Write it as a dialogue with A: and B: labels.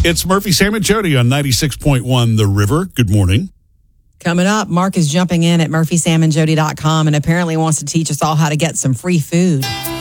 A: It's Murphy, Sam, and Jody on 96.1 The River. Good morning.
B: Coming up, Mark is jumping in at murphysamandjody.com and apparently wants to teach us all how to get some free food.